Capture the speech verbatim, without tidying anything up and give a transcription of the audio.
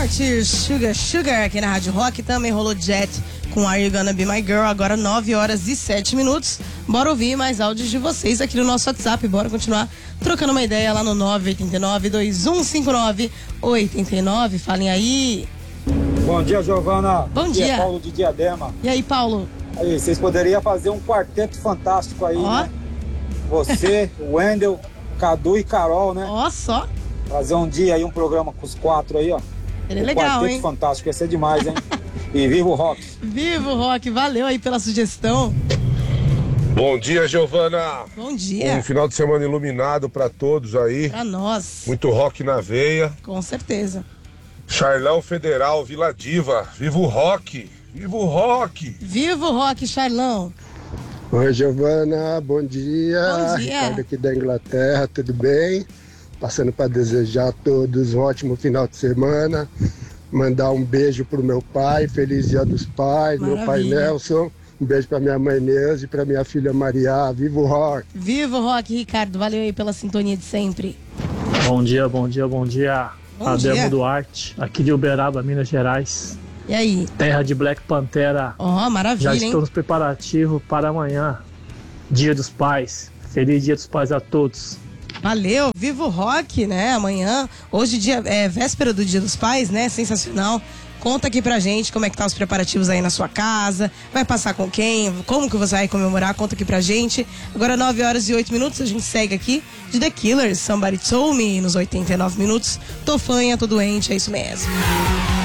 Heart, Sugar Sugar, aqui na Rádio Rock. Também rolou Jet com Are You Gonna Be My Girl, agora nove horas e sete minutos. Bora ouvir mais áudios de vocês aqui no nosso WhatsApp. Bora continuar trocando uma ideia lá no nove oito nove, dois um cinco nove, oito nove. Falem aí. Bom dia, Giovana. Bom dia. Aqui é Paulo de Diadema. E aí, Paulo? Aí, vocês poderiam fazer um quarteto fantástico aí, Ó. né? Você, o Wendel, Cadu e Carol, né? Ó, só. Fazer um dia aí, um programa com os quatro aí, ó. Seria um legal, quarteto hein? fantástico, ia ser demais, hein? E viva o rock. Viva o rock, valeu aí pela sugestão. Bom dia, Giovana. Bom dia. Um final de semana iluminado pra todos aí. Pra nós. Muito rock na veia. Com certeza. Charlão Federal, Vila Diva. Viva o rock. Viva o rock. Viva o rock, Charlão. Oi, Giovana, bom dia. Bom dia. Ricardo aqui da Inglaterra, tudo bem? Passando para desejar a todos um ótimo final de semana. Mandar um beijo pro meu pai, feliz dia dos pais, Maravilha. meu pai Nelson. Um beijo pra minha mãe Neuza e pra minha filha Maria. Viva o rock! Viva o rock, Ricardo. Valeu aí pela sintonia de sempre. Bom dia, bom dia, bom dia. Bom Ademo dia. Duarte, aqui de Uberaba, Minas Gerais. E aí? Terra de Black Pantera. Ó, maravilha, Já hein? estou nos preparativos para amanhã. Dia dos Pais. Feliz Dia dos Pais a todos. Valeu, viva o rock, né? Amanhã, hoje dia, é véspera do Dia dos Pais, né? Sensacional. Conta aqui pra gente como é que tá os preparativos aí na sua casa. Vai passar com quem? Como que você vai comemorar? Conta aqui pra gente. Agora nove horas e oito minutos, a gente segue aqui de The Killers, Somebody Told Me, nos oitenta e nove minutos. Tô fanha, tô doente, é isso mesmo.